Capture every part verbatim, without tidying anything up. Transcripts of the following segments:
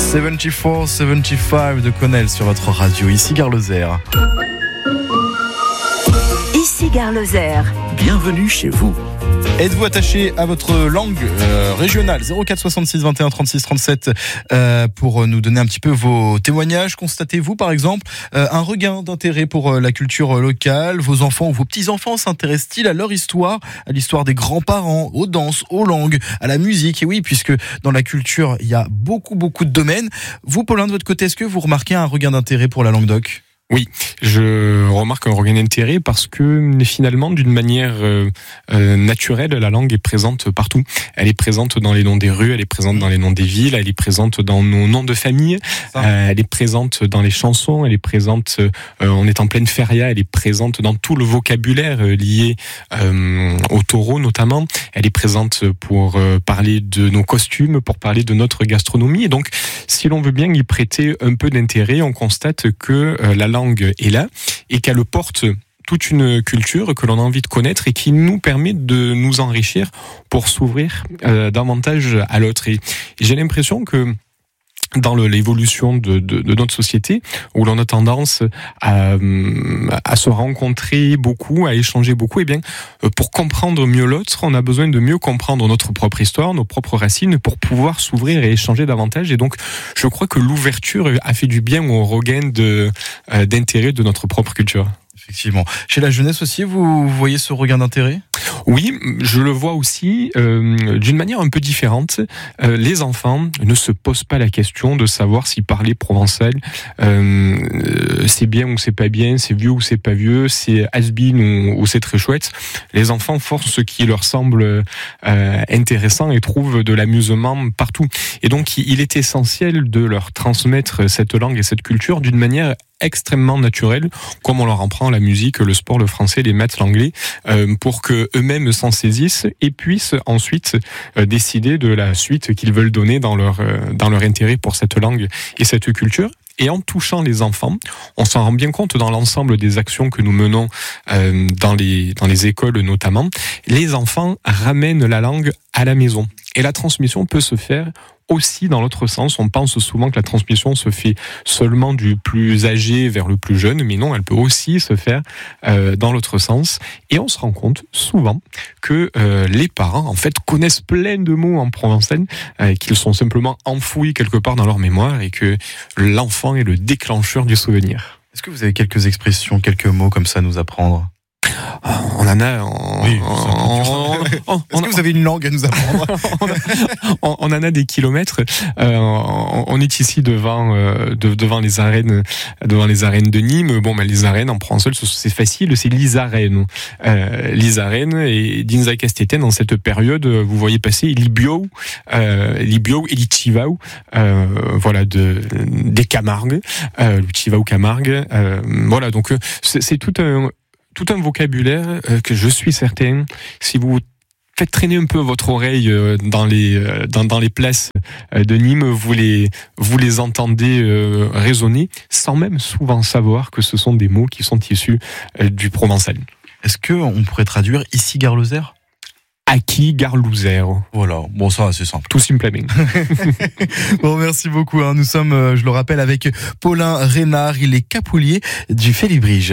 soixante-quatre soixante-quinze de Connell sur votre radio. Ici Gare Lozère. Ici Gare Lozère. Bienvenue chez vous. Êtes-vous attaché à votre langue euh, régionale? zéro quatre soixante-six vingt et un trente-six trente-sept euh, pour nous donner un petit peu vos témoignages. Constatez-vous par exemple euh, un regain d'intérêt pour euh, la culture locale? Vos enfants ou vos petits-enfants s'intéressent-ils à leur histoire, à l'histoire des grands-parents, aux danses, aux langues, à la musique? Et oui, puisque dans la culture, il y a beaucoup, beaucoup de domaines. Vous, Paulin, de votre côté, est-ce que vous remarquez un regain d'intérêt pour la Languedoc? Oui, je remarque un regain d'intérêt parce que finalement, d'une manière euh, euh, naturelle, la langue est présente partout. Elle est présente dans les noms des rues, elle est présente dans les noms des villes, elle est présente dans nos noms de famille, euh, elle est présente dans les chansons, elle est présente, euh, on est en pleine feria, elle est présente dans tout le vocabulaire euh, lié euh, au taureau notamment. Elle est présente pour euh, parler de nos costumes, pour parler de notre gastronomie. Et donc, si l'on veut bien y prêter un peu d'intérêt, on constate que euh, la langue langue est là et qu'elle porte toute une culture que l'on a envie de connaître et qui nous permet de nous enrichir pour s'ouvrir euh, davantage à l'autre. Et, et j'ai l'impression que dans le, l'évolution de, de, de notre société, où l'on a tendance à, à se rencontrer beaucoup, à échanger beaucoup, et bien pour comprendre mieux l'autre, on a besoin de mieux comprendre notre propre histoire, nos propres racines, pour pouvoir s'ouvrir et échanger davantage. Et donc, je crois que l'ouverture a fait du bien au regain de, euh, d'intérêt de notre propre culture. Effectivement. Chez la jeunesse aussi, vous voyez ce regain d'intérêt ? Oui, je le vois aussi euh, d'une manière un peu différente. Euh, les enfants ne se posent pas la question de savoir si parler provençal, euh, c'est bien ou c'est pas bien, c'est vieux ou c'est pas vieux, c'est has-been ou, ou c'est très chouette. Les enfants font ce qui leur semble euh, intéressant et trouvent de l'amusement partout. Et donc, il est essentiel de leur transmettre cette langue et cette culture d'une manière extrêmement naturel, comme on leur apprend la musique, le sport, le français, les maths, l'anglais, euh, pour que eux-mêmes s'en saisissent et puissent ensuite euh, décider de la suite qu'ils veulent donner dans leur euh, dans leur intérêt pour cette langue et cette culture. Et en touchant les enfants, on s'en rend bien compte dans l'ensemble des actions que nous menons euh, dans les dans les écoles notamment. Les enfants ramènent la langue à la maison et la transmission peut se faire aussi dans l'autre sens. On pense souvent que la transmission se fait seulement du plus âgé vers le plus jeune, mais non, elle peut aussi se faire euh, dans l'autre sens. Et on se rend compte souvent que euh, les parents, en fait, connaissent plein de mots en provençal, euh, qu'ils sont simplement enfouis quelque part dans leur mémoire et que l'enfant est le déclencheur du souvenir. Est-ce que vous avez quelques expressions, quelques mots comme ça à nous apprendre ? On en a. On, oui, on, on, Est-ce on, que vous avez une langue à nous apprendre? on, a, on, on en a des kilomètres. Euh, on, on est ici devant, euh, de, devant les arènes, devant les arènes de Nîmes. Bon, ben les arènes en provençal, c'est facile, c'est l'Isarène. Euh, L'Isarène et d'Inzaï-Castéten dans cette période, vous voyez passer Libio, euh, Libio et l'Ichivao, euh, voilà, de des Camargues, euh, l'Ichivao Camargue. Euh, voilà, donc c'est, c'est tout un tout un vocabulaire que je suis certain, si vous faites traîner un peu votre oreille dans les dans, dans les places de Nîmes, vous les vous les entendez résonner sans même souvent savoir que ce sont des mots qui sont issus du provençal. Est-ce que on pourrait traduire ici Gare Lozère? Aki Gare Lozère. Voilà, bon ça c'est simple. Tout simplement. Bon, merci beaucoup. Hein. Nous sommes, je le rappelle, avec Paulin Reynard, il est capoulier du Félibrige.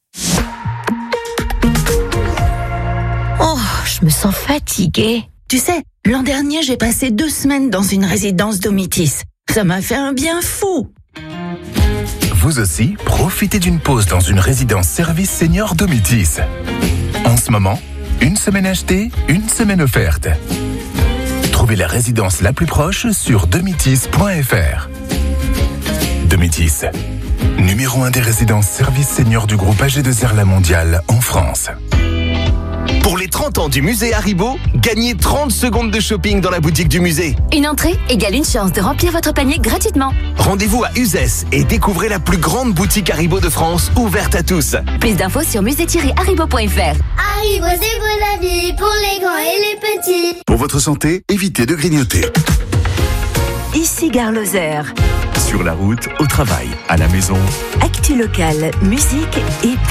Oh, je me sens fatiguée. Tu sais, l'an dernier, j'ai passé deux semaines dans une résidence Domitis. Ça m'a fait un bien fou. Vous aussi, profitez d'une pause dans une résidence service senior Domitis. En ce moment, une semaine achetée, une semaine offerte. Trouvez la résidence la plus proche sur domitis point f r. Domitis, numéro un des résidences service senior du groupe A G deux R La Mondiale en France. Pour les trente ans du musée Haribo, gagnez trente secondes de shopping dans la boutique du musée. Une entrée égale une chance de remplir votre panier gratuitement. Rendez-vous à Uzès et découvrez la plus grande boutique Haribo de France, ouverte à tous. Plus d'infos sur musée tiret haribo point f r. Haribo, c'est pour la vie, pour les grands et les petits. Pour votre santé, évitez de grignoter. Ici Gare Lozère. Sur la route, au travail, à la maison. Actu locale, musique et